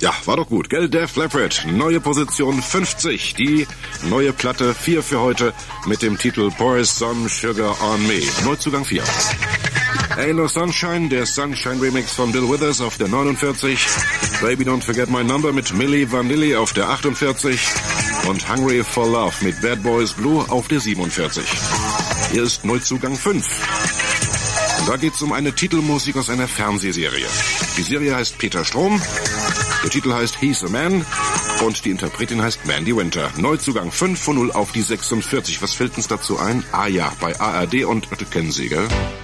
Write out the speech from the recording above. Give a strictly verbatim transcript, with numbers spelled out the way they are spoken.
Ja, war doch gut, gell? Def Leppard, neue Position fünfzig. Die neue Platte vier für heute mit dem Titel Pour Some Sugar on Me. Neuzugang vier. Ain't No Sunshine, der Sunshine Remix von Bill Withers auf der neunundvierzig. Baby Don't Forget My Number mit Milli Vanilli auf der achtundvierzig. Und Hungry for Love mit Bad Boys Blue auf der siebenundvierzig. Hier ist Neuzugang fünf. Und da geht's um eine Titelmusik aus einer Fernsehserie. Die Serie heißt Peter Strom. Der Titel heißt He's a Man und die Interpretin heißt Mandy Winter. Neuzugang fünf von null auf die sechsundvierzig. Was fällt uns dazu ein? Ah ja, bei A R D und, das kennen Sie, gell?